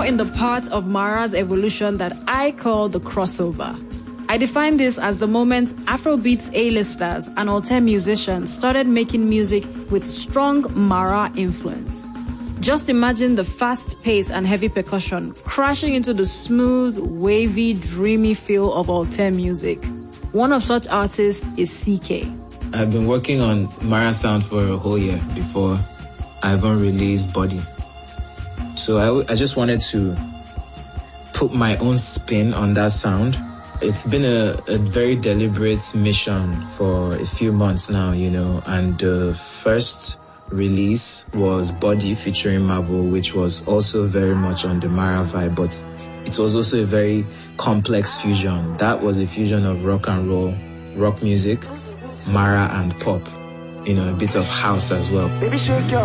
now in the part of Mara's evolution that I call the crossover. I define this as the moment Afrobeats A-listers and Altair musicians started making music with strong Mara influence. Just imagine the fast pace and heavy percussion crashing into the smooth, wavy, dreamy feel of Altair music. One of such artists is CK. I've been working on Mara sound for a whole year before I even released Body. So I just wanted to put my own spin on that sound. It's been a very deliberate mission for a few months now, and the first release was Body featuring Marvel, which was also very much on the Mara vibe, but it was also a very complex fusion. That was a fusion of rock and roll, rock music, Mara and pop, a bit of house as well. Baby, shake your